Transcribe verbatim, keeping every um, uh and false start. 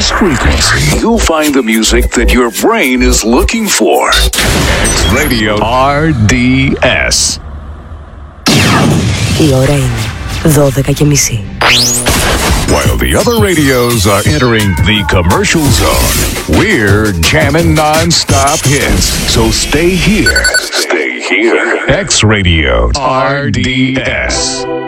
this frequency, you'll find the music that your brain is looking for. X Radio αρ ντι ες. Η ώρα είναι δώδεκα και μισή. While the other radios are entering the commercial zone, we're jamming non-stop hits. So stay here. Stay here. X Radio αρ ντι ες.